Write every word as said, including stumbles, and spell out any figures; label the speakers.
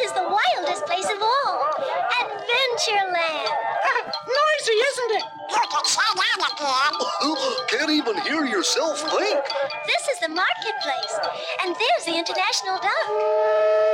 Speaker 1: is the wildest place of all. Adventureland.
Speaker 2: Noisy, isn't it?
Speaker 3: You can say that again.
Speaker 4: Can't even hear yourself think.
Speaker 1: This is the marketplace, and there's the International Duck.